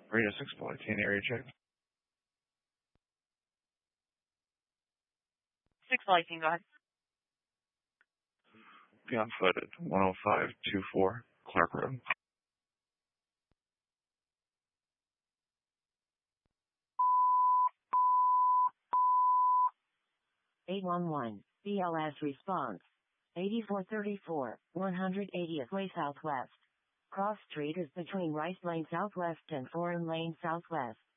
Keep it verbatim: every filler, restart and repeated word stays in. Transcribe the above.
Radio six Politan area check. six Politan, go ahead. Be on foot at one oh five two four Clark Road. eight one one, B L S response. eighty-four thirty-four, one hundred eightieth Way Southwest. Cross Street is between Rice Lane Southwest and Foreign Lane Southwest.